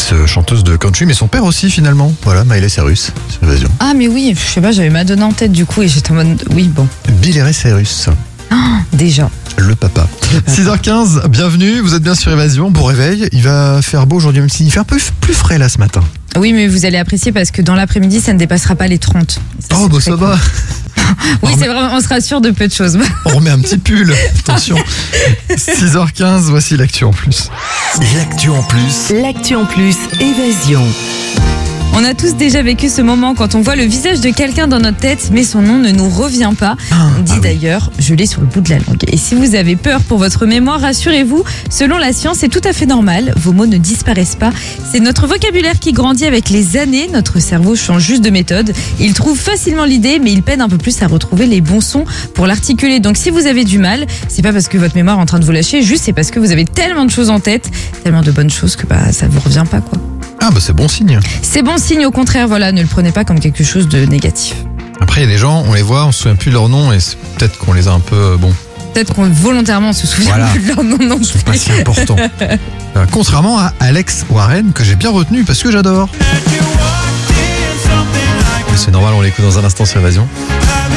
ex-chanteuse de country, mais son père aussi finalement. Voilà, Miley Cyrus sur Évasion. Ah mais oui, je sais pas, j'avais Madonna en tête du coup et j'étais en mode oui bon. Billy Ray Cyrus, Déjà. le papa. 6h15, bienvenue, vous êtes bien sur Évasion, bon réveil. Il va faire beau aujourd'hui, même s'il fait un peu plus frais là ce matin. Oui mais vous allez apprécier parce que dans l'après-midi ça ne dépassera pas les 30. Oh bah ça va. Oui c'est vraiment, on se rassure de peu de choses. On remet un petit pull, attention. 6h15, voici l'actu en plus. L'actu en plus. L'actu en plus, Évasion. On a tous déjà vécu ce moment quand on voit le visage de quelqu'un dans notre tête, mais son nom ne nous revient pas. On dit d'ailleurs, je l'ai sur le bout de la langue. Et si vous avez peur pour votre mémoire, rassurez-vous, selon la science, c'est tout à fait normal. Vos mots ne disparaissent pas. C'est notre vocabulaire qui grandit avec les années. Notre cerveau change juste de méthode. Il trouve facilement l'idée, mais il peine un peu plus à retrouver les bons sons pour l'articuler. Donc si vous avez du mal, c'est pas parce que votre mémoire est en train de vous lâcher, juste c'est parce que vous avez tellement de choses en tête, tellement de bonnes choses que ça vous revient pas quoi. Ah bah c'est bon signe. C'est bon signe, au contraire, voilà, ne le prenez pas comme quelque chose de négatif. Après il y a des gens, on les voit, on se souvient plus de leur nom et c'est peut-être qu'on les a un peu Peut-être qu'on volontairement se souvient Voilà. plus de leur nom non ils sont pas plus. si importants. Contrairement à Alex Warren que j'ai bien retenu parce que j'adore. Mais c'est normal, on l'écoute dans un instant sur Évasion.